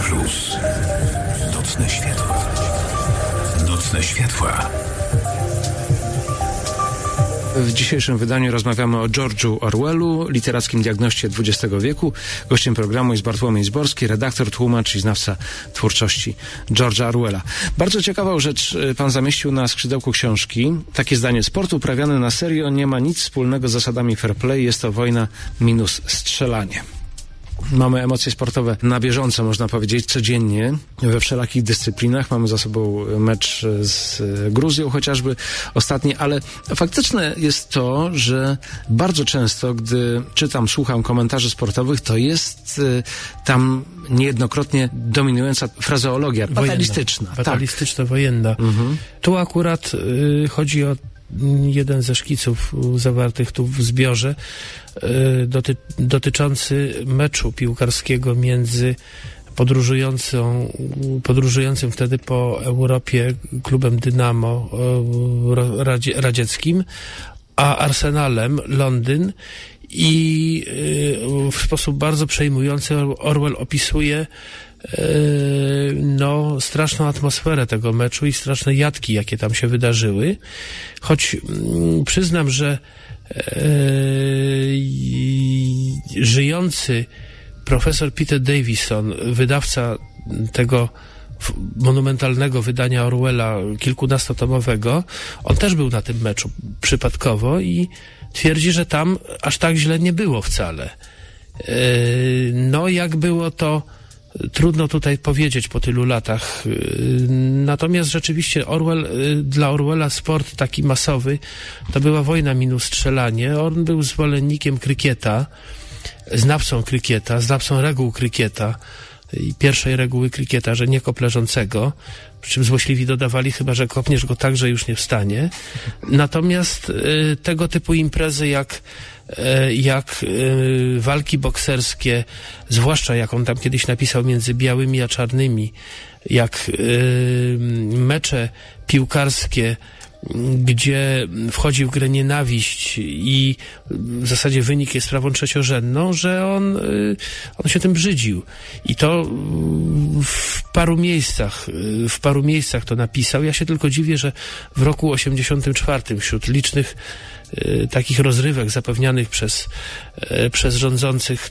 Plus. Nocne światła. Nocne światła. W dzisiejszym wydaniu rozmawiamy o George'u Orwellu, literackim diagnoście XX wieku. Gościem programu jest Bartłomiej Zborski, redaktor, tłumacz i znawca twórczości George'a Orwella. Bardzo ciekawą rzecz pan zamieścił na skrzydełku książki. Takie zdanie: sport uprawiany na serio nie ma nic wspólnego z zasadami fair play. Jest to wojna minus strzelanie. Mamy emocje sportowe na bieżąco, można powiedzieć, codziennie, we wszelakich dyscyplinach. Mamy za sobą mecz z Gruzją chociażby ostatni, ale faktyczne jest to, że bardzo często, gdy czytam, słucham komentarzy sportowych, to jest tam niejednokrotnie dominująca frazeologia fatalistyczna. Fatalistyczna, wojenna. Tu akurat chodzi o jeden ze szkiców zawartych tu w zbiorze, dotyczący meczu piłkarskiego między podróżującym wtedy po Europie klubem Dynamo radzieckim, a Arsenalem Londyn, i w sposób bardzo przejmujący Orwell opisuje straszną atmosferę tego meczu i straszne jatki, jakie tam się wydarzyły. Choć przyznam, że żyjący profesor Peter Davison, wydawca tego monumentalnego wydania Orwella, kilkunastotomowego, on też był na tym meczu przypadkowo i twierdzi, że tam aż tak źle nie było wcale. Jak było, to trudno tutaj powiedzieć po tylu latach. Natomiast rzeczywiście dla Orwella sport taki masowy to była wojna minus strzelanie. On był zwolennikiem krykieta, znawcą reguł krykieta i pierwszej reguły krykieta, że nie kop leżącego, przy czym złośliwi dodawali, chyba że kopniesz go tak, że już nie wstanie. Natomiast tego typu imprezy jak walki bokserskie, zwłaszcza jak on tam kiedyś napisał, między białymi a czarnymi, jak mecze piłkarskie, gdzie wchodzi w grę nienawiść i w zasadzie wynik jest sprawą trzeciorzędną, że on się tym brzydził. I to w paru miejscach to napisał. Ja się tylko dziwię, że w roku 1984 wśród licznych takich rozrywek zapewnianych przez rządzących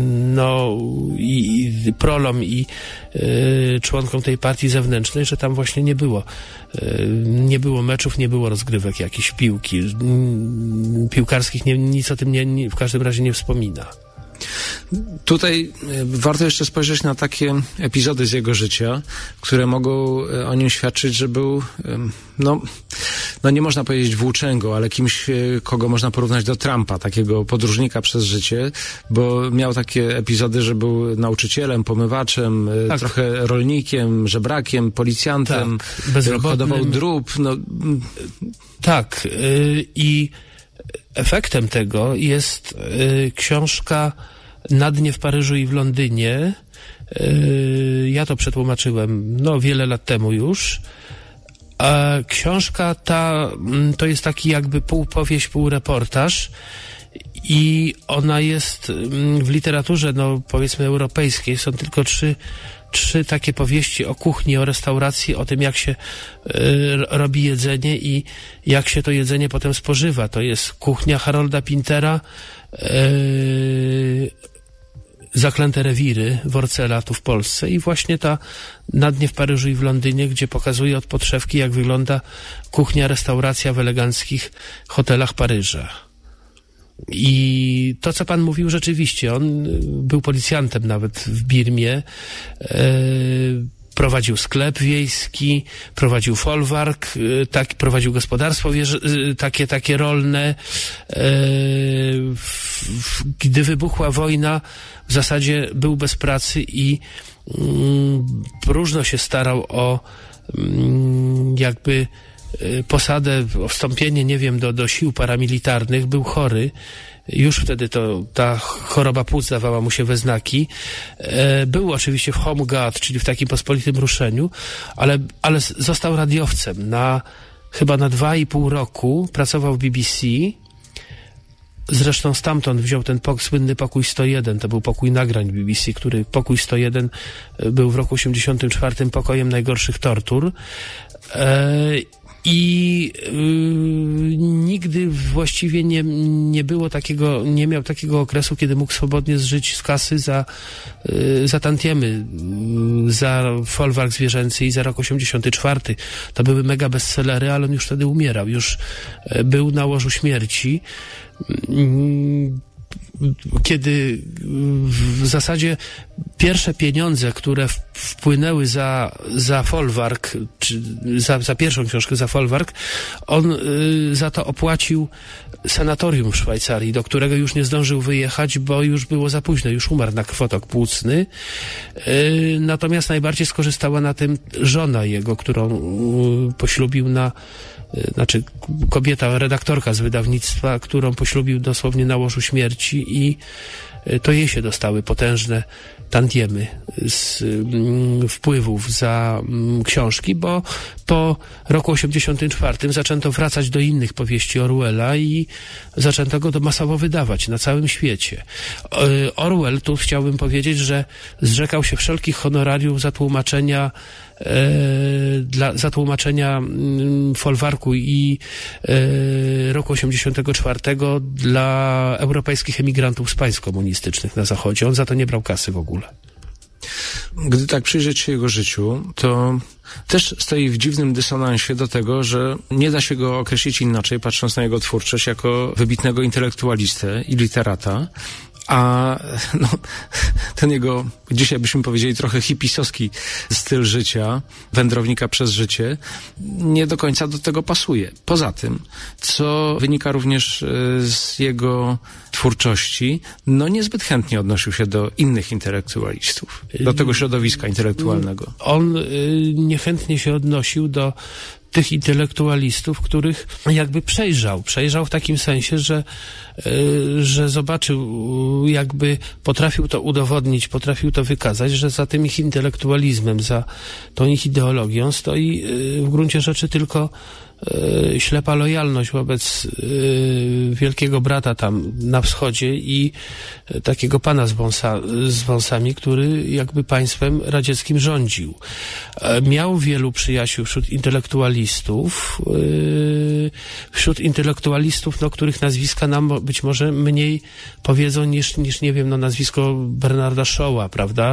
i prolom i członkom tej partii zewnętrznej, że tam właśnie nie było meczów, nie było rozgrywek jakichś piłkarskich, nic o tym w każdym razie nie wspomina. Tutaj warto jeszcze spojrzeć na takie epizody z jego życia, które mogą o nim świadczyć, że był, nie można powiedzieć włóczęgą, ale kimś, kogo można porównać do Trumpa, takiego podróżnika przez życie, bo miał takie epizody, że był nauczycielem, pomywaczem, trochę rolnikiem, żebrakiem, policjantem, hodował drób. Tak. I efektem tego jest książka Na dnie w Paryżu i w Londynie. Ja to przetłumaczyłem wiele lat temu już. A książka ta to jest taki jakby półpowieść, półreportaż i ona jest w literaturze, powiedzmy europejskiej, są tylko trzy takie powieści o kuchni, o restauracji, o tym, jak się robi jedzenie i jak się to jedzenie potem spożywa. To jest Kuchnia Harolda Pintera, Zaklęte rewiry Worcela tu w Polsce i właśnie ta Na dnie w Paryżu i w Londynie, gdzie pokazuje od podszewki, jak wygląda kuchnia, restauracja w eleganckich hotelach Paryża. I to, co pan mówił, rzeczywiście, on był policjantem nawet w Birmie, prowadził sklep wiejski, prowadził folwark, prowadził gospodarstwo takie rolne. Gdy wybuchła wojna, w zasadzie był bez pracy i próżno się starał o posadę, o wstąpienie, nie wiem, do sił paramilitarnych. Był chory. Już wtedy ta choroba płuc dawała mu się we znaki. Był oczywiście w home guard, czyli w takim pospolitym ruszeniu, ale został radiowcem. Chyba na 2,5 roku pracował w BBC, Zresztą stamtąd wziął ten słynny Pokój 101, to był pokój nagrań BBC, który Pokój 101 był w roku 1984 pokojem najgorszych tortur. I nigdy właściwie nie miał takiego okresu, kiedy mógł swobodnie zżyć z kasy za tantiemy, za folwark zwierzęcy i za rok 84. To były mega bestsellery, ale on już wtedy umierał, już był na łożu śmierci. Kiedy w zasadzie pierwsze pieniądze, które wpłynęły za folwark, czy za pierwszą książkę za folwark, on za to opłacił sanatorium w Szwajcarii, do którego już nie zdążył wyjechać, bo już było za późno, już umarł na krwotok płucny. Natomiast najbardziej skorzystała na tym żona jego, którą poślubił kobieta, redaktorka z wydawnictwa, którą poślubił dosłownie na łożu śmierci i to jej się dostały potężne tantiemy z wpływów za książki, bo po roku 84 zaczęto wracać do innych powieści Orwella i zaczęto go masowo wydawać na całym świecie. Orwell, tu chciałbym powiedzieć, że zrzekał się wszelkich honorariów za tłumaczenia folwarku i roku 84 dla europejskich emigrantów z państw komunistycznych na Zachodzie. On za to nie brał kasy w ogóle. Gdy tak przyjrzeć się jego życiu, to też stoi w dziwnym dysonansie do tego, że nie da się go określić inaczej, patrząc na jego twórczość, jako wybitnego intelektualistę i literata, a ten jego, dzisiaj byśmy powiedzieli, trochę hipisowski styl życia, wędrownika przez życie, nie do końca do tego pasuje. Poza tym, co wynika również z jego twórczości, niezbyt chętnie odnosił się do innych intelektualistów, do tego środowiska intelektualnego. On niechętnie się odnosił do tych intelektualistów, których jakby przejrzał w takim sensie, że zobaczył, jakby potrafił to udowodnić, potrafił to wykazać, że za tym ich intelektualizmem, za tą ich ideologią stoi w gruncie rzeczy tylko ślepa lojalność wobec wielkiego brata tam na wschodzie i takiego pana z wąsami, który jakby państwem radzieckim rządził. Miał wielu przyjaciół wśród intelektualistów, których nazwiska nam być może mniej powiedzą niż nie wiem, nazwisko Bernarda Shawa, prawda?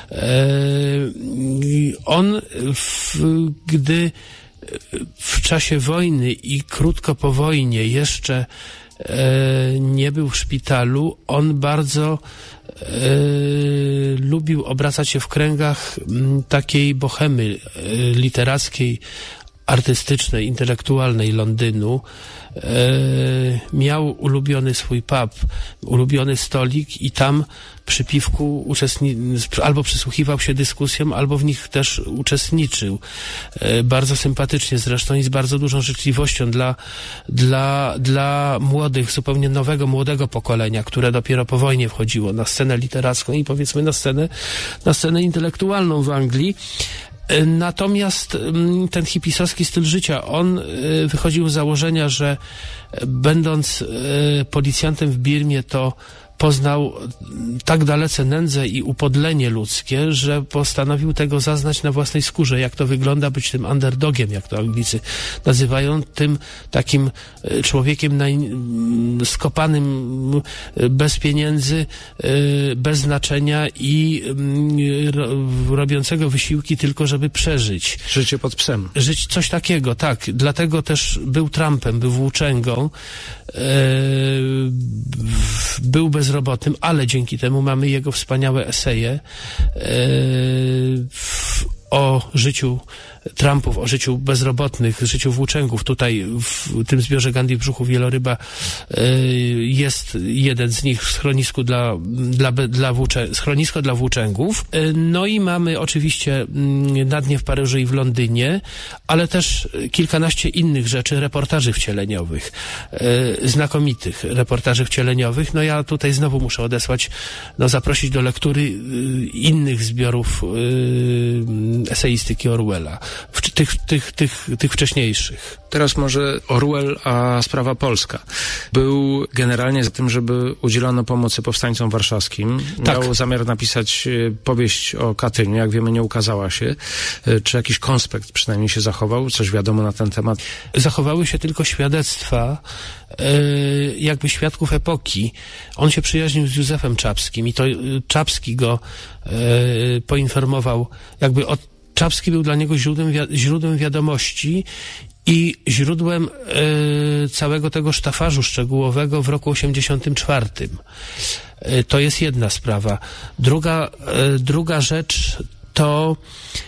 On gdy w czasie wojny i krótko po wojnie jeszcze nie był w szpitalu, on bardzo lubił obracać się w kręgach takiej bohemy literackiej, artystycznej, intelektualnej Londynu. Miał ulubiony swój pub, ulubiony stolik i tam przy piwku albo przysłuchiwał się dyskusjom, albo w nich też uczestniczył. Bardzo sympatycznie zresztą i z bardzo dużą życzliwością dla młodych, zupełnie młodego pokolenia, które dopiero po wojnie wchodziło na scenę literacką i powiedzmy na scenę intelektualną w Anglii. Natomiast ten hipisowski styl życia, on wychodził z założenia, że będąc policjantem w Birmie, to poznał tak dalece nędzę i upodlenie ludzkie, że postanowił tego zaznać na własnej skórze, jak to wygląda być tym underdogiem, jak to Anglicy nazywają, tym takim człowiekiem skopanym bez pieniędzy, bez znaczenia i robiącego wysiłki tylko, żeby przeżyć. Życie pod psem. Żyć coś takiego, tak. Dlatego też był Trumpem, był włóczęgą, był bezrobotnym, ale dzięki temu mamy jego wspaniałe eseje o życiu Trumpów, o życiu bezrobotnych, życiu włóczęgów. Tutaj w tym zbiorze Gandhi w brzuchu wieloryba jest jeden z nich w schronisku schronisko dla włóczęgów. No i mamy oczywiście na dnie w Paryżu i w Londynie, ale też kilkanaście innych rzeczy, reportaży wcieleniowych, znakomitych reportaży wcieleniowych. No ja tutaj znowu muszę zaprosić do lektury innych zbiorów eseistyki Orwella, tych wcześniejszych. Teraz może Orwell, a sprawa polska. Był generalnie za tym, żeby udzielono pomocy powstańcom warszawskim. Tak. Miał zamiar napisać powieść o Katyniu. Jak wiemy, nie ukazała się. Czy jakiś konspekt przynajmniej się zachował? Coś wiadomo na ten temat? Zachowały się tylko świadectwa jakby świadków epoki. On się przyjaźnił z Józefem Czapskim i to Czapski go poinformował, Czapski był dla niego źródłem wiadomości i źródłem całego tego sztafażu szczegółowego w roku 1984. To jest jedna sprawa. Druga rzecz to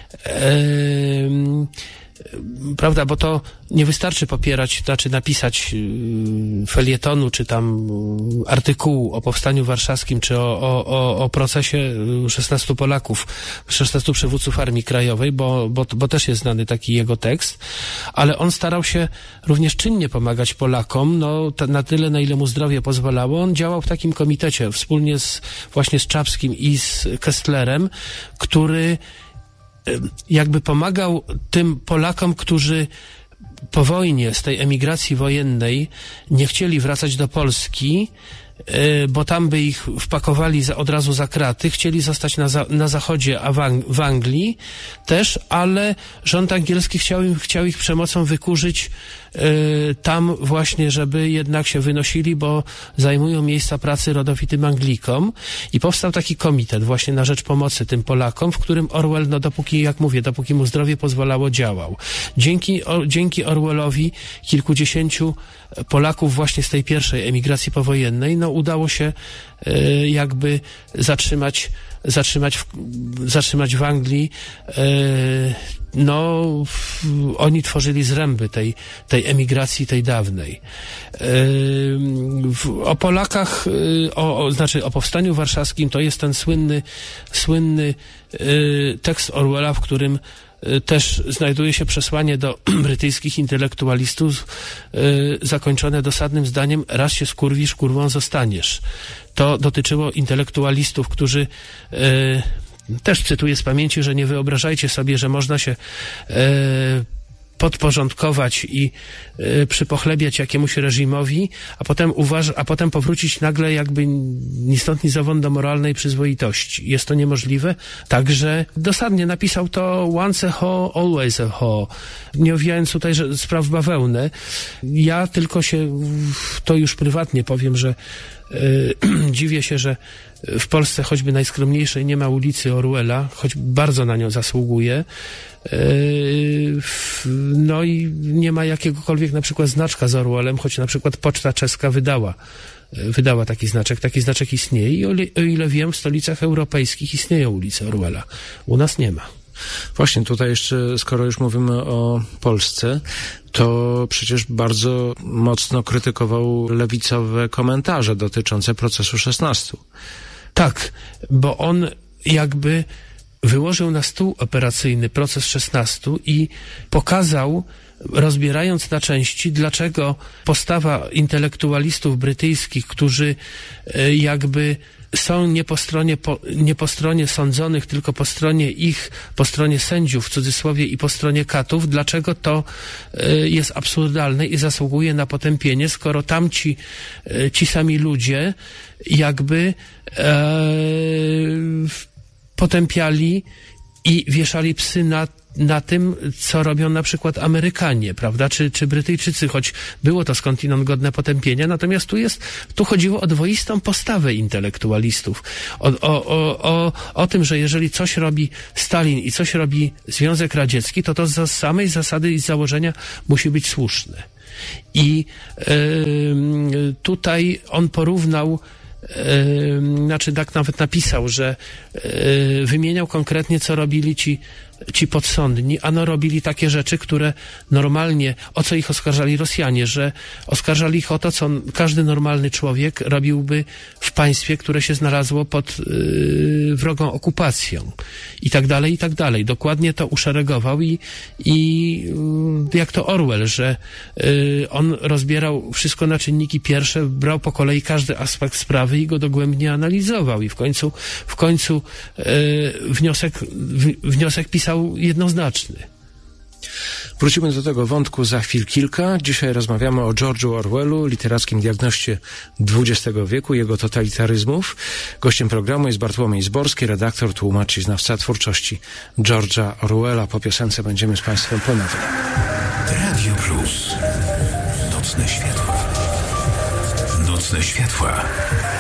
prawda, bo to nie wystarczy napisać felietonu, czy tam artykułu o powstaniu warszawskim, czy o procesie 16 Polaków, 16 przywódców Armii Krajowej, bo też jest znany taki jego tekst, ale on starał się również czynnie pomagać Polakom, na tyle, na ile mu zdrowie pozwalało. On działał w takim komitecie, wspólnie właśnie z Czapskim i z Kesslerem, który jakby pomagał tym Polakom, którzy po wojnie, z tej emigracji wojennej, nie chcieli wracać do Polski, bo tam by ich wpakowali od razu za kraty, chcieli zostać na zachodzie, a w Anglii też, ale rząd angielski chciał ich przemocą wykurzyć tam właśnie, żeby jednak się wynosili, bo zajmują miejsca pracy rodowitym Anglikom, i powstał taki komitet właśnie na rzecz pomocy tym Polakom, w którym Orwell, dopóki mu zdrowie pozwalało, działał. Dzięki Orwellowi kilkudziesięciu Polaków właśnie z tej pierwszej emigracji powojennej, udało się jakby zatrzymać w Anglii. Oni tworzyli zręby tej emigracji, tej dawnej. O Polakach, o powstaniu warszawskim, to jest ten słynny tekst Orwella, w którym też znajduje się przesłanie do brytyjskich intelektualistów, zakończone dosadnym zdaniem: raz się skurwisz, kurwą zostaniesz. To dotyczyło intelektualistów, którzy też cytuję z pamięci, że nie wyobrażajcie sobie, że można się podporządkować i przypochlebiać jakiemuś reżimowi, a potem powrócić nagle jakby ni stąd ni zowąd do moralnej przyzwoitości. Jest to niemożliwe. Także dosadnie napisał to: once a ho, always a ho. Nie owijając tutaj spraw w bawełnę. Ja tylko to już prywatnie powiem, że dziwię się, że w Polsce choćby najskromniejszej nie ma ulicy Orwella, choć bardzo na nią zasługuje. I nie ma jakiegokolwiek na przykład znaczka z Orwellem, choć na przykład Poczta Czeska wydała taki znaczek. Taki znaczek istnieje i o ile wiem, w stolicach europejskich istnieją ulice Orwella. U nas nie ma. Właśnie, tutaj jeszcze, skoro już mówimy o Polsce, to przecież bardzo mocno krytykował lewicowe komentarze dotyczące procesu 16. Tak, bo on jakby wyłożył na stół operacyjny proces 16 i pokazał, rozbierając na części, dlaczego postawa intelektualistów brytyjskich, którzy jakby są nie po stronie sądzonych, tylko po stronie sędziów, w cudzysłowie, i po stronie katów, dlaczego to jest absurdalne i zasługuje na potępienie, skoro ci sami ludzie jakby potępiali i wieszali psy na tym, co robią na przykład Amerykanie, prawda, czy Brytyjczycy, choć było to skądinąd godne potępienia, natomiast tu chodziło o dwoistą postawę intelektualistów. O tym, że jeżeli coś robi Stalin i coś robi Związek Radziecki, to z samej zasady i z założenia musi być słuszne. I tutaj on porównał, tak nawet napisał, że wymieniał konkretnie, co robili ci podsądni, robili takie rzeczy, które normalnie, o co ich oskarżali Rosjanie, że oskarżali ich o to, co każdy normalny człowiek robiłby w państwie, które się znalazło pod wrogą okupacją. I tak dalej, i tak dalej. Dokładnie to uszeregował i jak to Orwell, że on rozbierał wszystko na czynniki pierwsze, brał po kolei każdy aspekt sprawy i go dogłębnie analizował. I w końcu wniosek pisał pisał jednoznaczny. Wrócimy do tego wątku za chwil kilka. Dzisiaj rozmawiamy o George'u Orwellu, literackim diagnoście XX wieku, jego totalitaryzmów. Gościem programu jest Bartłomiej Zborski, redaktor, tłumacz i znawca twórczości George'a Orwella. Po piosence będziemy z Państwem ponownie. Radio Plus. Nocne światła. Nocne światła.